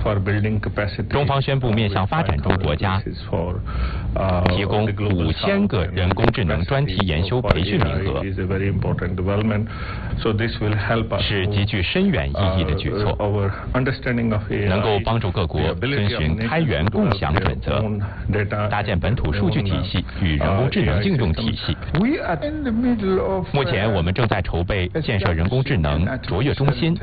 中方宣布面向发展中国家提供5000个人工智能专题研修培训名额，是极具深远意义的举措，能够帮助各国遵循开源共享准则，搭建本土数据体系与人工智能应用体系。目前我们正在筹备建设人工智能卓越中心。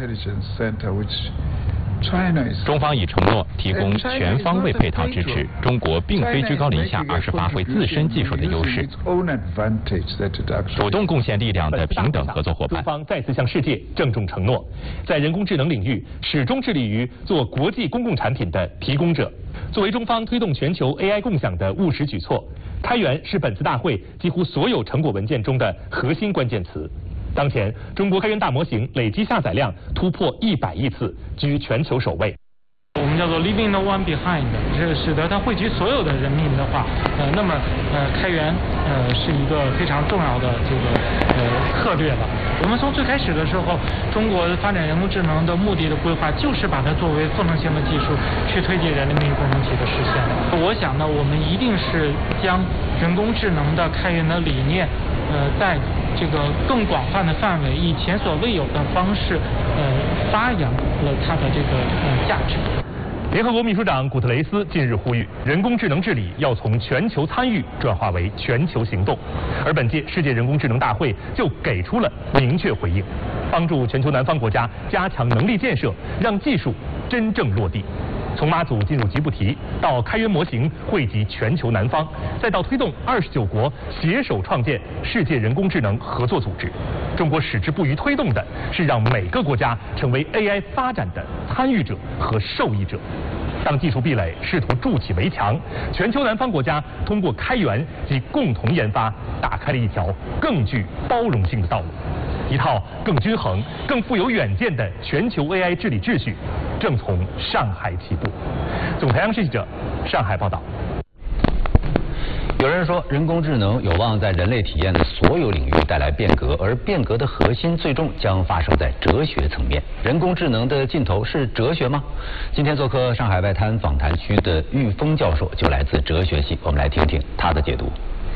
中方已承诺提供全方位配套支持，中国并非居高临下，而是发挥自身技术的优势，主动贡献力量的平等合作伙伴。 中方再次向世界郑重承诺，在人工智能领域始终致力于做国际公共产品的提供者。作为中方推动全球 AI 共享的务实举措，开源是本次大会几乎所有成果文件中的核心关键词。当前，中国开源大模型累计下载量突破100亿次，居全球首位。 我们叫做 leaving no one behind， 这使得它惠及所有的人民的话，那么开源是一个非常重要的这个策略了。我们从最开始的时候，中国发展人工智能的目的的规划就是把它作为赋能性的技术去推进人类命运共同体的实现。我想呢，我们一定是将人工智能的开源的理念，在这个更广泛的范围，以前所未有的方式，发扬了它的这个价值。 联合国秘书长古特雷斯近日呼吁，人工智能治理要从全球参与转化为全球行动，而本届世界人工智能大会就给出了明确回应，帮助全球南方国家加强能力建设，让技术真正落地。从妈祖进入吉布提，到开源模型惠及全球南方，再到推动29国携手创建世界人工智能合作组织，中国矢志不渝推动的是让每个国家成为 AI 发展的参与者和受益者。当技术壁垒试图筑起围墙，全球南方国家通过开源及共同研发，打开了一条更具包容性的道路。一套更均衡、更富有远见的全球 AI 治理秩序正从上海起步。总台央视记者上海报道。 有人说，人工智能有望在人类体验的所有领域带来变革，而变革的核心最终将发生在哲学层面。人工智能的尽头是哲学吗？今天做客上海外滩访谈区的玉峰教授就来自哲学系，我们来听听他的解读。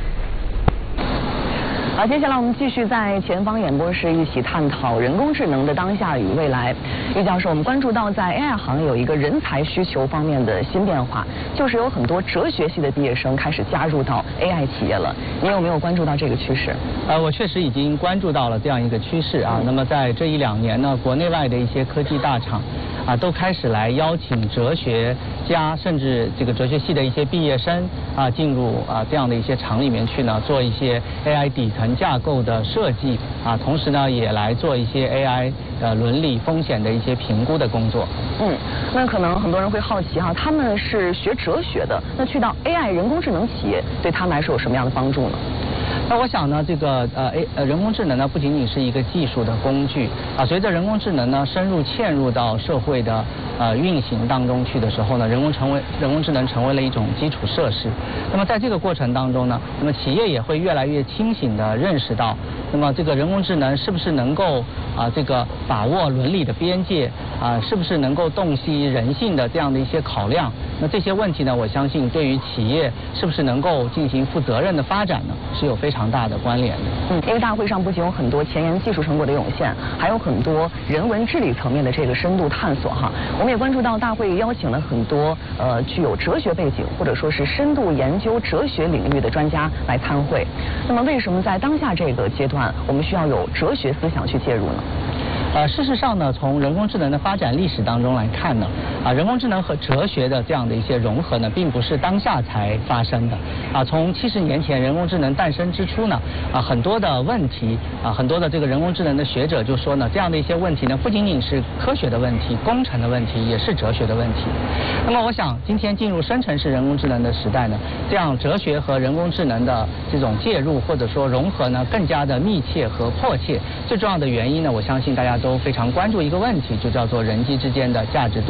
好，接下来我们继续在前方演播室一起探讨人工智能的当下与未来。玉教授，我们关注到在 AI 行业有一个人才需求方面的新变化，就是有很多哲学系的毕业生开始加入到 AI 企业了。你有没有关注到这个趋势？ 我确实已经关注到了这样一个趋势啊。那么在这1-2年呢，国内外的一些科技大厂都开始来邀请哲学家，甚至这个哲学系的一些毕业生进入这样的一些厂里面去呢，做一些 AI 底层架构的设计同时呢也来做一些 AI 伦理风险的一些评估的工作。 那可能很多人会好奇他们是学哲学的，那去到 AI 人工智能企业，对他们来说有什么样的帮助呢？ 那我想呢，这个人工智能呢不仅仅是一个技术的工具随着人工智能呢深入嵌入到社会的运行当中去的时候呢，人工智能成为了一种基础设施。那么在这个过程当中呢，那么企业也会越来越清醒地认识到，那么这个人工智能是不是能够这个把握伦理的边界是不是能够洞悉人性的这样的一些考量？那这些问题呢，我相信对于企业是不是能够进行负责任的发展呢，是有非常大的关联的。 因为大会上不仅有很多前沿技术成果的涌现，还有很多人文治理层面的这个深度探索我们也关注到大会邀请了很多具有哲学背景或者说是深度研究哲学领域的专家来参会。那么为什么在当下这个阶段，我们需要有哲学思想去介入呢？ 事实上呢，从人工智能的发展历史当中来看呢，人工智能和哲学的这样的一些融合呢，并不是当下才发生的从70年前人工智能诞生之初呢，很多的问题很多的这个人工智能的学者就说呢，这样的一些问题呢，不仅仅是科学的问题、工程的问题，也是哲学的问题。那么我想，今天进入生成式人工智能的时代呢，这样哲学和人工智能的这种介入或者说融合呢，更加的密切和迫切。最重要的原因呢，我相信大家都非常关注一个问题，就叫做人机之间的价值对齐。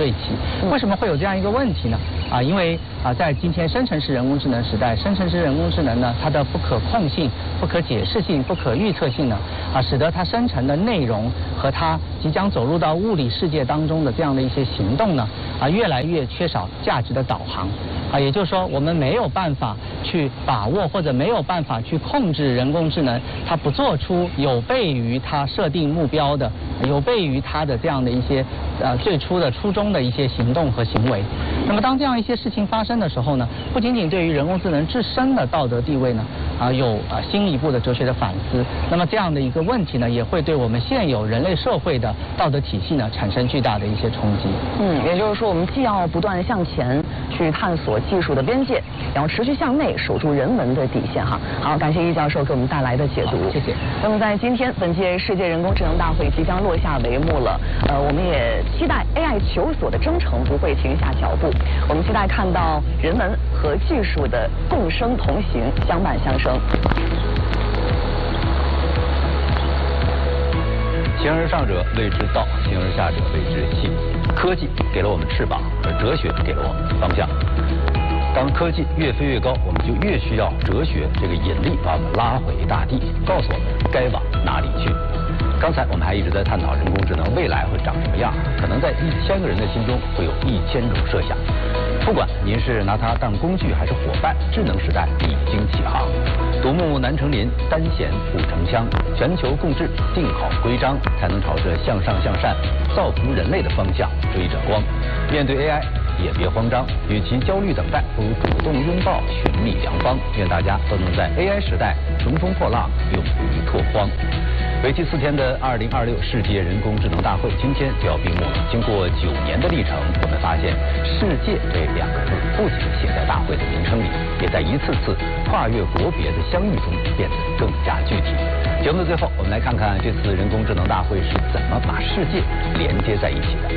为什么会有这样一个问题呢？因为在今天生成式人工智能时代，生成式人工智能呢，它的不可控性、不可解释性、不可预测性呢，使得它生成的内容和它即将走入到物理世界当中的这样的一些行动呢，越来越缺少价值的导航。也就是说，我们没有办法去把握或者没有办法去控制人工智能，它不做出有悖于它设定目标的、有悖于它的这样的一些最初的初衷的一些行动和行为。那么当这样一些事情发生的时候呢，不仅仅对于人工智能自身的道德地位呢有新一步的哲学的反思，那么这样的一个问题呢，也会对我们现有人类社会的道德体系呢产生巨大的一些冲击。 也就是说，我们既要不断向前去探索技术的边界，也要持续向内守住人文的底线哈。好，感谢易教授给我们带来的解读， 谢谢。 那么在今天，本届世界人工智能大会即将落下帷幕了，我们也期待 AI 求索的征程不会停下脚步，我们期待看到人文和技术的共生同行，相伴相生。 形而上者谓之道，形而下者谓之器。科技给了我们翅膀，而哲学给了我们方向。当科技越飞越高，我们就越需要哲学这个引力把我们拉回大地，告诉我们该往哪里去。刚才我们还一直在探讨人工智能未来会长什么样，可能在1000个人的心中会有1000种设想。不管您是拿它当工具还是伙伴，智能时代已经起航。独木难成林，单弦不成枪，全球共治，定好规章，才能朝着向上向善、造福人类的方向追着光。面对 AI，也别慌张，与其焦虑等待，不如主动拥抱，寻觅良方。愿大家都能在 AI 时代乘风破浪，勇于拓荒。为期4天的2026世界人工智能大会今天就要闭幕了。经过9年的历程，我们发现“世界”这2个字不仅写在大会的名称里，也在一次次跨越国别的相遇中变得更加具体。节目的最后，我们来看看这次人工智能大会是怎么把世界连接在一起的。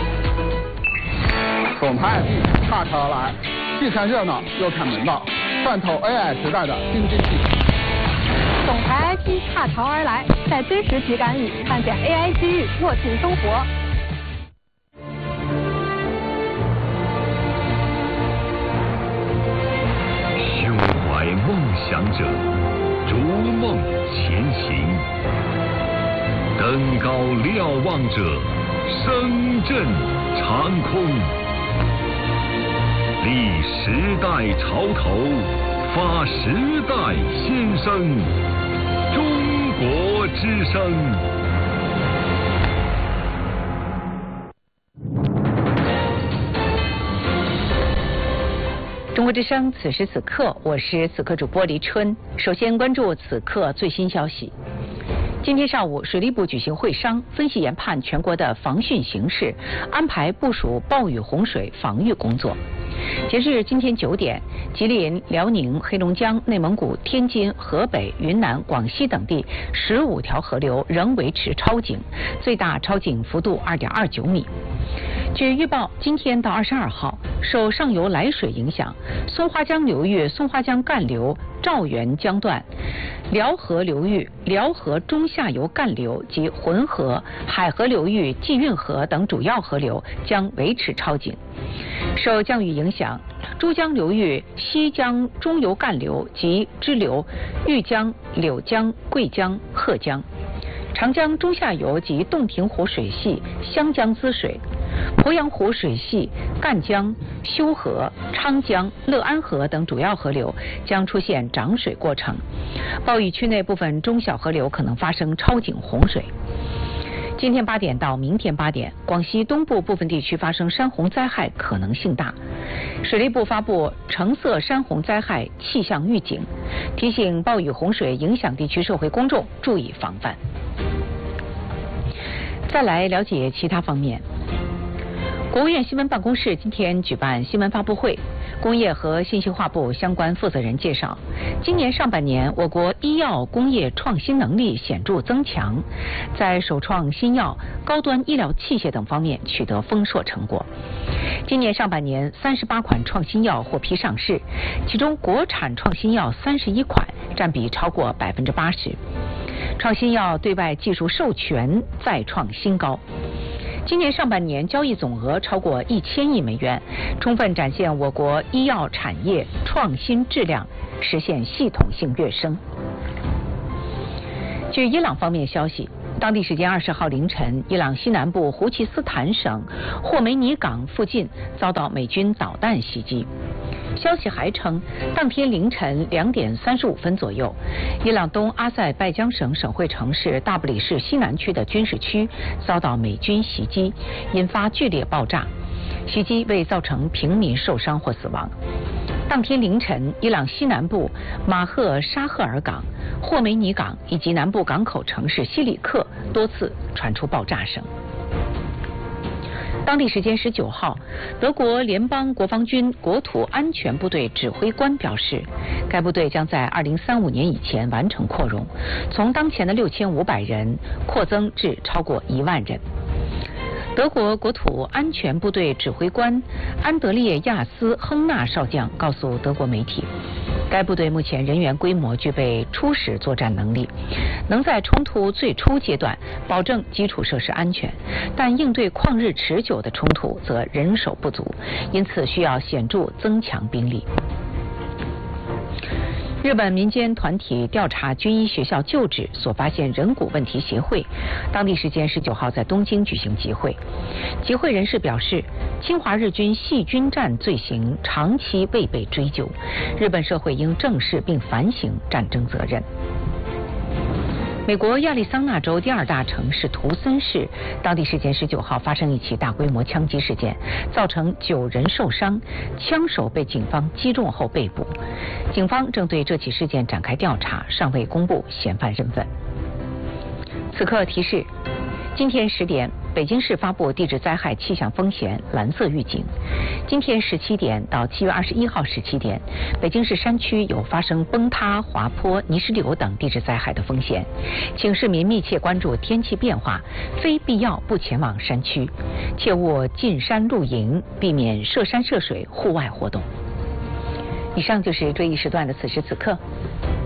总台岔开而来，既看热闹又看门道，探透 AI 时代的新经济。 总台 IP 踏潮而来，在真实体感里看见 AI 机遇握进生活。 胸怀梦想者，逐梦前行；登高瞭望者，声震长空。立时代潮头，发时代先声，中国之声。 中国之声，此时此刻，我是此刻主播黎春。首先关注此刻最新消息。今天上午，水利部举行会商，分析研判全国的防汛形势，安排部署暴雨洪水防御工作。截至今天9点，吉林、辽宁、黑龙江、内蒙古、天津、河北、云南、广西等地15条河流仍维持超警，最大超警幅度2.29米。据预报，今天到22号，受上游来水影响，松花江流域松花江干流赵源江段、辽河流域辽河中下游干流及浑河、海河流域济运河等主要河流将维持超警。受降雨影响，珠江流域西江中游干流及支流豫江、柳江、桂江、鹤江，长江中下游及洞庭湖水系湘江滋水，鄱阳湖水系赣江、修河、昌江、乐安河等主要河流将出现涨水过程，暴雨区内部分中小河流可能发生超警洪水。今天8点到明天8点，广西东部部分地区发生山洪灾害可能性大，水利部发布橙色山洪灾害气象预警，提醒暴雨洪水影响地区社会公众注意防范。再来了解其他方面。国务院新闻办公室今天举办新闻发布会，工业和信息化部相关负责人介绍，今年上半年我国医药工业创新能力显著增强，在首创新药、高端医疗器械等方面取得丰硕成果。今年上半年38款创新药获批上市，其中国产创新药31款，占比超过80%。创新药对外技术授权再创新高。 今年上半年交易总额超过1000亿美元，充分展现我国医药产业创新质量实现系统性跃升。据伊朗方面消息，当地时间20号凌晨，伊朗西南部胡奇斯坦省霍梅尼港附近遭到美军导弹袭击。消息还称，当天凌晨2点35分左右，伊朗东阿塞拜疆省省会城市大布里市西南区的军事区遭到美军袭击，引发剧烈爆炸。袭击未造成平民受伤或死亡。当天凌晨，伊朗西南部马赫沙赫尔港、霍梅尼港以及南部港口城市西里克多次传出爆炸声。当地时间19号，德国联邦国防军国土安全部队指挥官表示，该部队将在2035年以前完成扩容，从当前的6500人扩增至超过1万人。德国国土安全部队指挥官安德烈亚斯·亨纳少将告诉德国媒体，该部队目前人员规模具备初始作战能力，能在冲突最初阶段保证基础设施安全，但应对旷日持久的冲突则人手不足，因此需要显著增强兵力。日本民间团体调查军医学校旧址所发现人骨问题协会，当地时间19号在东京举行集会。集会人士表示，侵华日军细菌战罪行长期未被追究，日本社会应正视并反省战争责任。美国亚利桑那州第2大城市图森市，当地时间19号发生一起大规模枪击事件，造成9人受伤，枪手被警方击中后被捕。警方正对这起事件展开调查，尚未公布嫌犯身份。此刻提示：今天10点，北京市发布地质灾害气象风险蓝色预警。今天17点到7月21号17点，北京市山区有发生崩塌、滑坡、泥石流等地质灾害的风险，请市民密切关注天气变化，非必要不前往山区，切勿进山露营，避免涉山涉水户外活动。以上就是这一时段的此时此刻。